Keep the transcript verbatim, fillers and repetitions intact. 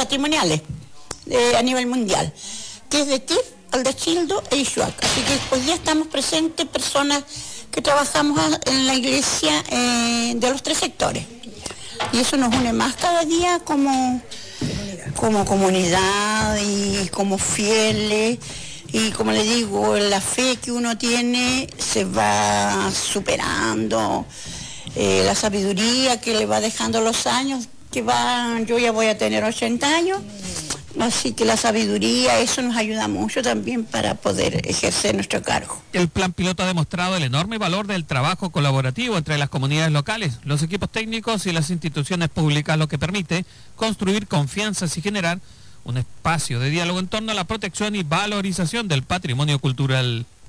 patrimoniales eh, a nivel mundial, que es de T I F, Aldachildo e Ishuac. Así que hoy día estamos presentes personas que trabajamos en la iglesia eh, de los tres sectores. Y eso nos une más cada día como, como comunidad y como fieles. Y como le digo, la fe que uno tiene se va superando, eh, la sabiduría que le va dejando los años, que van, yo ya voy a tener ochenta años, así que la sabiduría, eso nos ayuda mucho también para poder ejercer nuestro cargo. El plan piloto ha demostrado el enorme valor del trabajo colaborativo entre las comunidades locales, los equipos técnicos y las instituciones públicas, lo que permite construir confianzas y generar un espacio de diálogo en torno a la protección y valorización del patrimonio cultural.